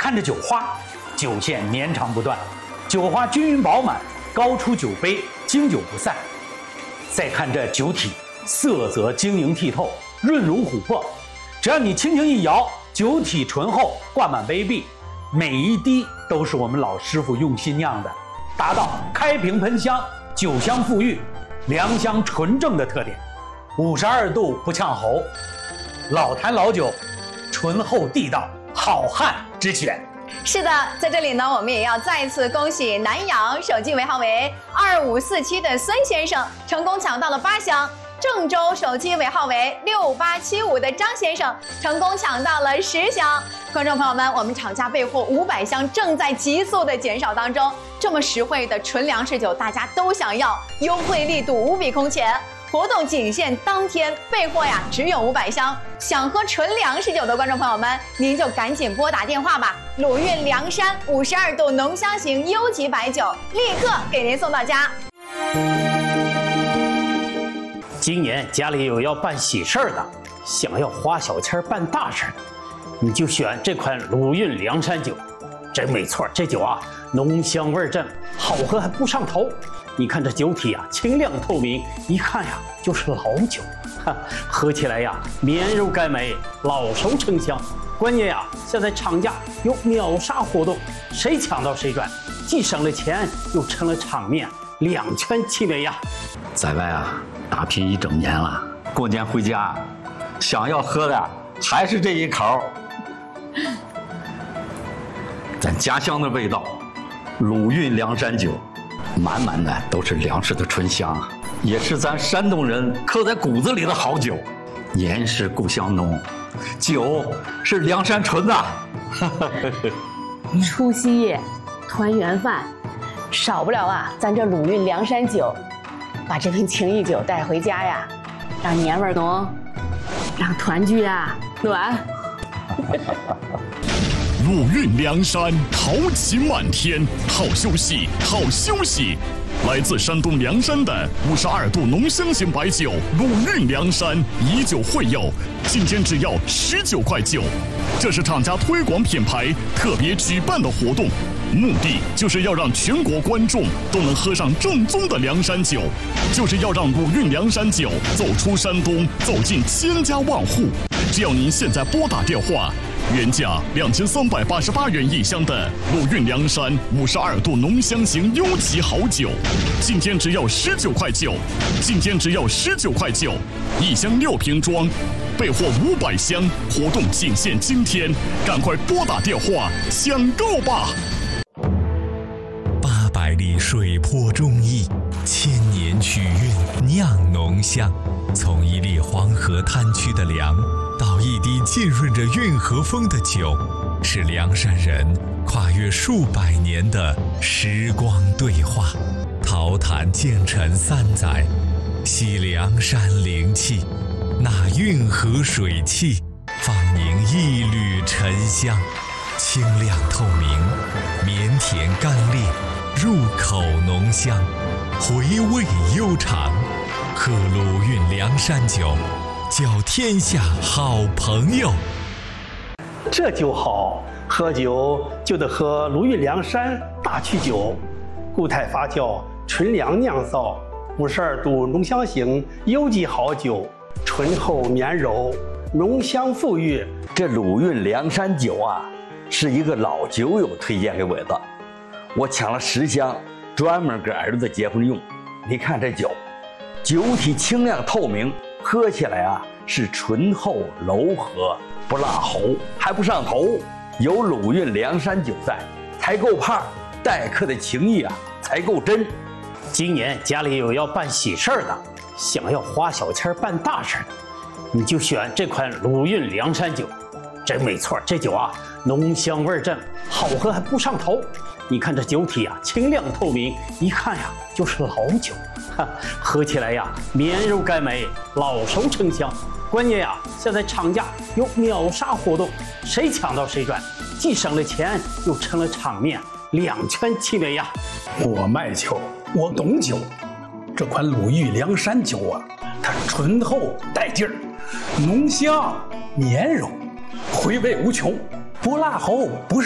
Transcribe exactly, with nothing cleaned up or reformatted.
看着酒花，酒线绵长不断，酒花均匀饱满，高出酒杯，经久不散。再看这酒体，色泽晶莹剔透，润如琥珀。只要你轻轻一摇，酒体醇厚，挂满杯壁，每一滴都是我们老师傅用心酿的，达到开瓶喷香、酒香馥郁、良香纯正的特点。五十二度不呛喉，老坛老酒，醇厚地道，好汉之选。 是的，在这里呢，我们也要再次恭喜南阳手机尾号为二五四七的孙先生成功抢到了八箱，郑州手机尾号为六八七五的张先生成功抢到了十箱。观众朋友们，我们厂家备货五百箱正在急速的减少当中，这么实惠的纯粮食酒大家都想要，优惠力度无比空前。活动仅限当天，备货呀只有五百箱。想喝纯粮食酒的观众朋友们，您就赶紧拨打电话吧。鲁韵梁山五十二度浓香型优级白酒，立刻给您送到家。 今年家里有要办喜事儿的，想要花小钱办大事的，你就选这款鲁韵梁山酒。真没错，这酒啊浓香味正，好喝还不上头。你看这酒体啊，清亮透明，一看呀就是老酒，哈，喝起来呀绵柔甘美，老熟成香。关键呀，现在厂家有秒杀活动，谁抢到谁赚，既省了钱，又成了场面，两全其美呀。 在外啊打拼一整年了，过年回家，想要喝的还是这一口，咱家乡的味道，鲁韵梁山酒。满满的都是粮食的醇香，也是咱山东人刻在骨子里的好酒。年是故乡浓，酒是梁山醇呐。 除夕夜，团圆饭，少不了啊咱这鲁韵梁山酒。把这瓶情谊酒带回家呀，让年味浓，让团聚啊暖。 鲁韵梁山，豪情满天，好休息，好休息。来自山东凉山的五十二度浓香型白酒鲁韵梁山，以酒会友，今天只要十九块九。这是厂家推广品牌特别举办的活动，目的就是要让全国观众都能喝上正宗的梁山酒，就是要让鲁韵梁山酒走出山东，走进千家万户。只要您现在拨打电话，原价两千三百八十八元一箱的鲁韵梁山五十二度浓香型优级好酒，今天只要十九块九，今天只要十九块九，一箱六瓶装，备货五百箱，活动仅限今天，赶快拨打电话抢购吧！ 八百里水泊忠义，千年曲韵酿浓香，从一粒黄河滩区的粮。到一滴浸润着运河风的酒，是梁山人跨越数百年的时光对话。陶坛建陈三载，吸梁山灵气，纳运河水气，放凝一缕沉香，清亮透明，绵甜甘冽，入口浓香，回味悠长。喝鲁韵梁山酒，交天下好朋友。 这酒好，喝酒就得喝鲁韵梁山大曲酒，固态发酵，纯粮酿造，五十二度浓香型优级好酒，醇厚绵柔，浓香馥郁。 这鲁韵梁山酒啊，是一个老酒友推荐给我的，我抢了十箱，专门给儿子结婚用。你看这酒，酒体清亮透明，喝起来啊是醇厚柔和，不辣喉，还不上头。有鲁韵梁山酒在，才够胖，待客的情谊啊才够真。 今年家里有要办喜事儿的，想要花小钱办大事的，你就选这款鲁韵梁山酒。真没错，这酒啊浓香味正，好喝还不上头。你看这酒体啊清亮透明，一看呀就是老酒，哈，喝起来呀绵柔甘美，老熟成香。关键呀，现在厂家有秒杀活动，谁抢到谁赚，既省了钱，又成了场面，两全其美呀。 我卖酒，我懂酒。这款鲁豫梁山酒啊，它醇厚带劲儿，浓香绵柔，回味无穷，不辣喉，不是。